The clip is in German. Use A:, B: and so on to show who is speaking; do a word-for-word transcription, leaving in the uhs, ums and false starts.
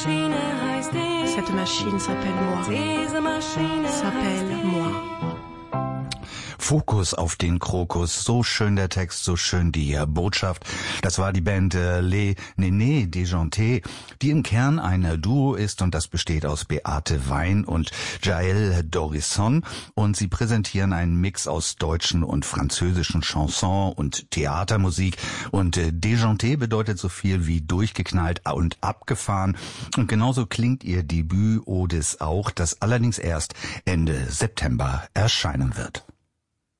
A: Cette machine s'appelle moi. S'appelle moi.
B: Fokus auf den Krokus, so schön der Text, so schön die Botschaft. Das war die Band äh, Les Nénés Déjantés, die im Kern ein Duo ist und das besteht aus Beate Wein und Jaël Dorisson und sie präsentieren einen Mix aus deutschen und französischen Chanson und Theatermusik und äh, Déjanté bedeutet so viel wie durchgeknallt und abgefahren und genauso klingt ihr Debüt Odis auch, das allerdings erst Ende September erscheinen wird.